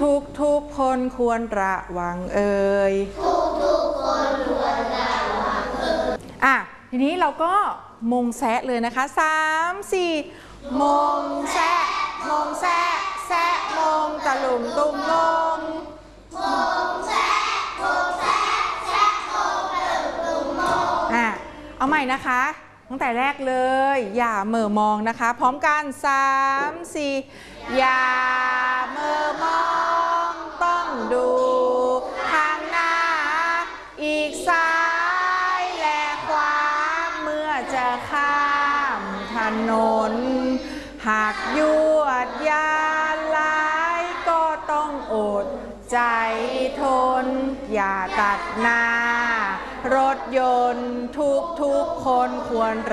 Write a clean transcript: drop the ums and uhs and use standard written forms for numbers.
ทุกคนควรระวังเอ่ยทุกคนควรระวังเอ่ยทีนี้เราก็มงแซะเลยนะคะ3 4มงแซะมงแซะแซะมงตะลุมตุมมงแซะมงแซะแซะมงตะลุมตุมมงเอาใหม่นะคะตั้งแต่แรกเลยอย่าเหม่อมองนะคะพร้อมกัน3 4อย่าเหม่อมองต้องดูข้างหน้าอีกซ้ายและขวาเมื่อจะข้ามถนนหากยวดยานหลายก็ต้องอดใจทนอย่าตัดหน้ารถยนต์ทุกคนควร